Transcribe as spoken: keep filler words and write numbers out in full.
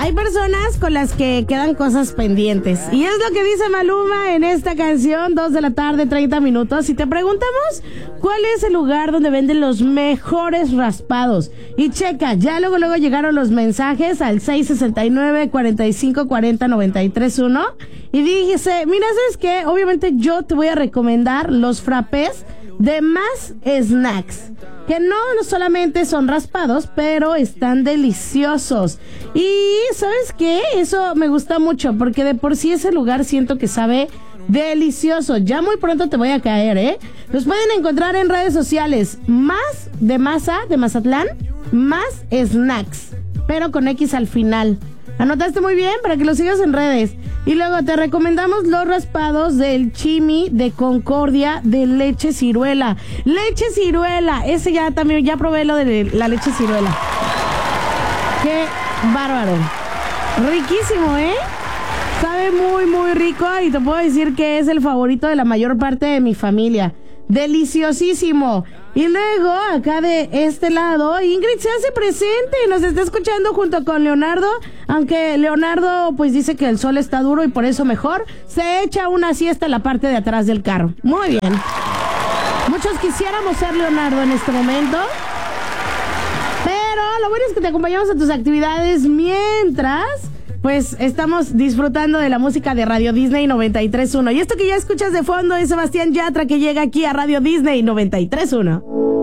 Hay personas con las que quedan cosas pendientes. Y es lo que dice Maluma en esta canción, dos de la tarde, treinta minutos. Y te preguntamos, ¿cuál es el lugar donde venden los mejores raspados? Y checa, ya luego, luego llegaron los mensajes al seis sesenta y nueve, cuarenta y cinco, cuarenta, noventa y tres, uno. Y dije, mira, ¿sabes qué? Obviamente yo te voy a recomendar los frappés de Más Snacks, que no, no solamente son raspados, pero están deliciosos. Y ¿sabes qué? Eso me gusta mucho, porque de por sí ese lugar siento que sabe delicioso. Ya muy pronto te voy a caer, ¿eh? Los pueden encontrar en redes sociales. Más de masa, de Mazatlán, Más Snacks, pero con X al final. Anotaste muy bien para que lo sigas en redes. Y luego te recomendamos los raspados del Chimi de Concordia de leche ciruela. Leche ciruela, ese ya también, ya probé lo de la leche ciruela. Qué bárbaro. Riquísimo, ¿eh? Sabe muy, muy rico y te puedo decir que es el favorito de la mayor parte de mi familia. Deliciosísimo. Y luego, acá de este lado, Ingrid se hace presente y nos está escuchando junto con Leonardo. Aunque Leonardo, pues dice que el sol está duro y por eso mejor se echa una siesta en la parte de atrás del carro. Muy bien. Muchos quisiéramos ser Leonardo en este momento. Pero lo bueno es que te acompañamos a tus actividades mientras, pues, estamos disfrutando de la música de Radio Disney noventa y tres punto uno. Y esto que ya escuchas de fondo es Sebastián Yatra, que llega aquí a Radio Disney noventa y tres punto uno.